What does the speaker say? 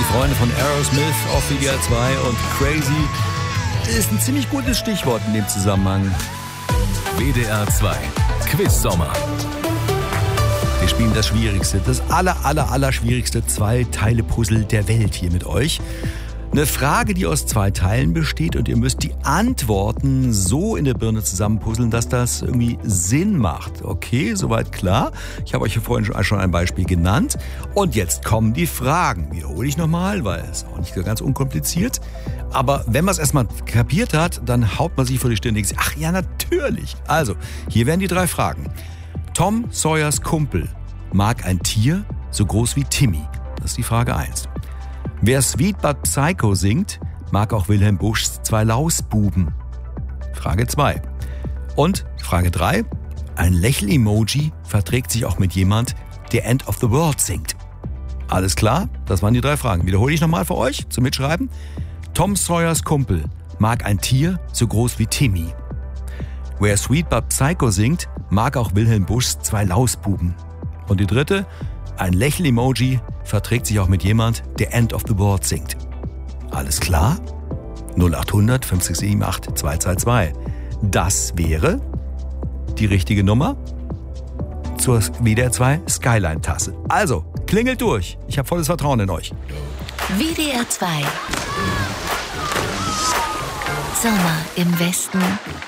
die Freunde von Aerosmith auf WDR 2 und Crazy ist ein ziemlich gutes Stichwort in dem Zusammenhang. WDR 2 Quiz-Sommer. Wir spielen das Schwierigste, das aller schwierigste Zwei-Teile-Puzzle der Welt hier mit euch. Eine Frage, die aus 2 Teilen besteht und ihr müsst die Antworten so in der Birne zusammenpuzzeln, dass das irgendwie Sinn macht. Okay, soweit klar. Ich habe euch hier vorhin schon ein Beispiel genannt. Und jetzt kommen die Fragen. Wiederhole ich nochmal, weil es auch nicht so ganz unkompliziert. Aber wenn man es erstmal kapiert hat, dann haut man sich vor die Stirn und denkt, ach ja, natürlich. Also, hier werden die 3 Fragen. Tom Sawyers Kumpel mag ein Tier so groß wie Timmy. Das ist die Frage 1. Wer Sweet But Psycho singt, mag auch Wilhelm Buschs 2 Lausbuben. Frage 2. Und Frage 3. Ein Lächel-Emoji verträgt sich auch mit jemand, der End of the World singt. Alles klar? Das waren die 3 Fragen. Wiederhole ich nochmal für euch zum Mitschreiben. Tom Sawyers Kumpel mag ein Tier so groß wie Timmy. Wer Sweet But Psycho singt, mag auch Wilhelm Buschs 2 Lausbuben. Und die 3. Ein Lächel-Emoji verträgt sich auch mit jemand, der End of the World singt. Alles klar? 0800 5078 222. Das wäre die richtige Nummer zur WDR 2 Skyline-Tasse. Also, klingelt durch. Ich habe volles Vertrauen in euch. WDR 2 Sommer im Westen